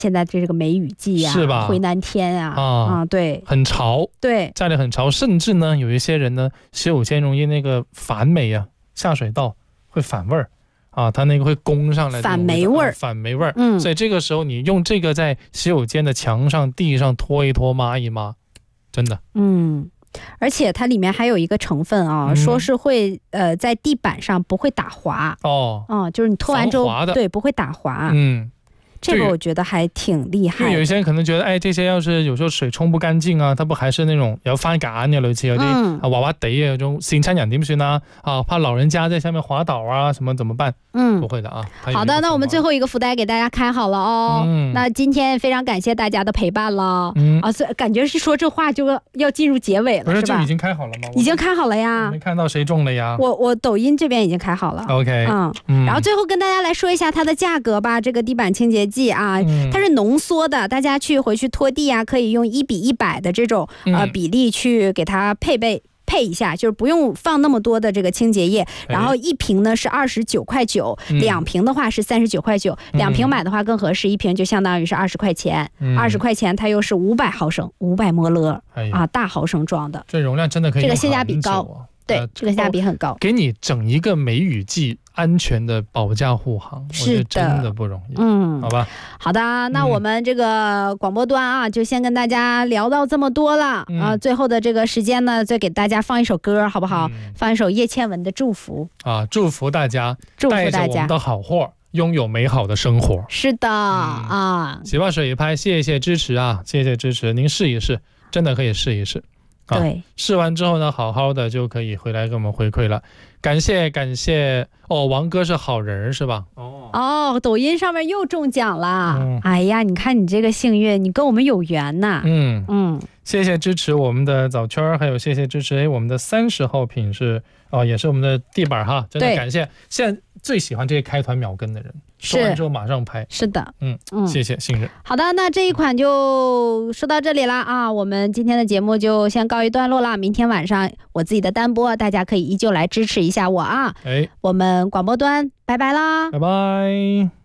现在这个梅雨季啊， 是吧？ 回南天啊，对， 很潮， 对， 家里很潮，甚至呢，有一些人呢，洗手间容易那个反霉啊，下水道会反味儿。它那个会攻上来反霉味儿， 反霉味儿。所以这个时候你用这个在洗手间的墙上、地上拖一拖、抹一抹，真的。 而且它里面还有一个成分啊，说是会在地板上不会打滑。就是你拖完之后，对，不会打滑。这个我觉得还挺厉害的。 因为有些人可能觉得，这些要是有时候水冲不干净啊，它不還是那種有番梘嘅，類似有啲滑滑地嘅嗰種跣親人點算啊？怕老人家在下面滑倒啊，什麼怎麼辦？不會的啊。 好的，那我们最后一个福袋给大家开好了哦。那今天非常感谢大家的陪伴了。感觉是说这话就要进入结尾了， 不是吧？ 就已经开好了吗？ 已经开好了呀。 没看到谁中了呀？ 我抖音这边已经开好了。 OK。 然后最后跟大家来说一下它的价格吧。这个地板清洁剂啊，它是浓缩的，大家回去拖地啊，可以用1:100的这种比例去给它配一下，就是不用放那么多的这个清洁液。然后1瓶呢是29.9块，2瓶的话是39.9块，2瓶买的话更合适，1瓶就相当于是20块钱，20块钱它又是500毫升，500摩勒大毫升装的， 这容量真的可以用很久， 这个性价比高。对，这个性价比很高， 给你整一个梅雨季安全的保驾护航，我觉得真的不容易。好吧。 好的，那我们这个广播端啊，就先跟大家聊到这么多了最后的这个时间呢，再给大家放一首歌，好不好？放一首叶倩文的《祝福》 祝福大家，带着我们的好货，拥有美好的生活。 是的洗发水一拍，谢谢支持啊，谢谢支持，您试一试，真的可以试一试。 对， 试完之后呢，好好的就可以回来给我们回馈了。感谢王哥是好人是吧？ 抖音上面又中奖了。哎呀，你看你这个幸运，你跟我们有缘呐。谢谢支持我们的早圈，还有谢谢支持我们的30号品是也是我们的地板哈，真的感谢。现在最喜欢这些开团秒跟的人，说完之后马上拍。是的，谢谢信任。好的，那这一款就说到这里了我们今天的节目就先告一段落了。明天晚上我自己的单播，大家可以依旧来支持一下我我们广播端拜拜啦，拜拜。